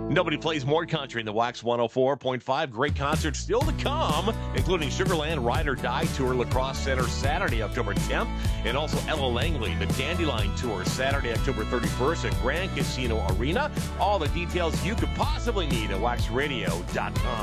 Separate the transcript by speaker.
Speaker 1: Nobody plays more country in the Wax 104.5. Great concerts still to come, including Sugarland Ride or Die Tour, La Crosse Center, Saturday, October 10th, and also Ella Langley, the Dandelion Tour, Saturday, October 31st at Grand Casino Arena. All the details you could possibly need at waxradio.com.